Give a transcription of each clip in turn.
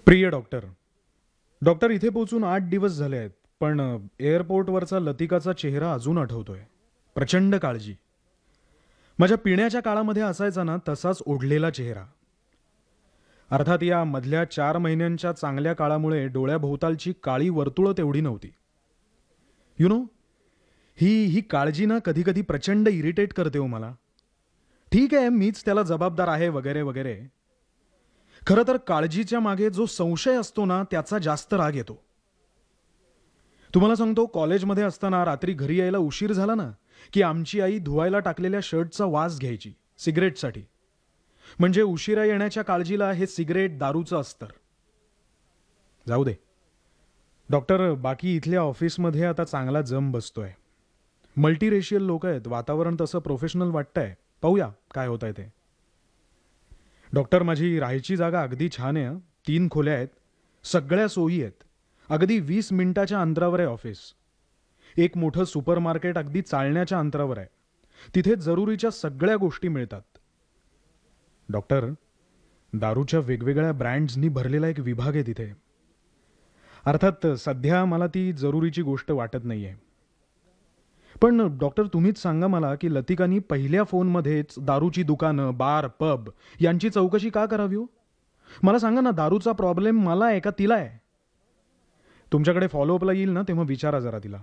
प्रिय doctor. Doctor, इथे पोहोचून 8 दिवस झाले आहेत, पण एअरपोर्टवरचा लतिकाचा चेहरा अजून आठवतोय. प्रचंड काळजी. माझ्या पिण्याच्या काळामध्ये असायचा ना तसाच ओढलेला चेहरा. अर्थात या मधल्या 4 महिन्यांच्या चांगल्या काळामुळे डोळ्याभोवतालची काळी वर्तुळं तेवढी नव्हती. यु नो, ही ही काळजी ना कधी कधी प्रचंड इरिटेट करते हो मला. ठीक आहे, मीच त्याला जबाबदार आहे वगैरे वगैरे. खरं तर काळजीच्या मागे जो संशय असतो ना त्याचा जास्त राग येतो. तुम्हाला सांगतो, कॉलेजमध्ये असताना रात्री घरी यायला उशीर झाला ना की आमची आई धुवायला टाकलेल्या शर्टचा वास घ्यायची सिगरेटसाठी. म्हणजे उशिरा येण्याच्या काळजीला हे सिगरेट दारूचं अस्तर. जाऊ दे डॉक्टर, बाकी इथल्या ऑफिसमध्ये आता चांगला जम बसतोय. मल्टीरेशियल लोक आहेत, वातावरण तसं प्रोफेशनल वाटतंय. पाहूया काय होत आहे ते. डॉक्टर, माझी राहायची जागा अगदी छान आहे हं. 3 खोल्या आहेत, सगळ्या सोयी आहेत. अगदी 20 मिनिटाच्या अंतरावर आहे ऑफिस. एक मोठं सुपर मार्केट अगदी चालण्याच्या अंतरावर आहे. तिथे जरुरीच्या सगळ्या गोष्टी मिळतात. डॉक्टर, दारूच्या वेगवेगळ्या ब्रँड्सनी भरलेला एक विभाग आहे तिथे. अर्थात सध्या मला ती जरुरीची गोष्ट वाटत नाहीये. पण डॉक्टर, तुम्हीच सांगा मला की लतिकानी पहिल्या फोनमध्येच दारूची दुकानं, बार, पब यांची चौकशी का करावी हो? मला सांगा ना, दारूचा प्रॉब्लेम मला आहे का तिला आहे? तुमच्याकडे फॉलोअपला येईल ना तेव्हा विचारा जरा तिला.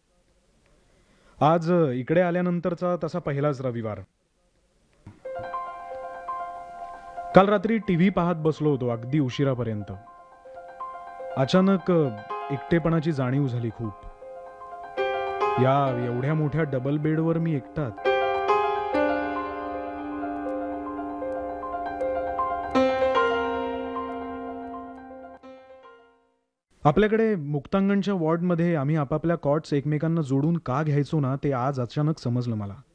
आज इकडे आल्यानंतरचा तसा पहिलाच रविवार. काल रात्री टीव्ही पाहत बसलो होतो अगदी उशिरापर्यंत. अचानक एकटेपणाची जाणीव झाली खूप. या एवढ्या मोठ्या डबल बेडवर मी एकटाच. आपल्याकडे मुक्तांगणच्या वॉर्डमध्ये आम्ही आपापल्या कॉट्स एकमेकांना जोडून का घ्यायचो ना ते आज अचानक समजलं मला.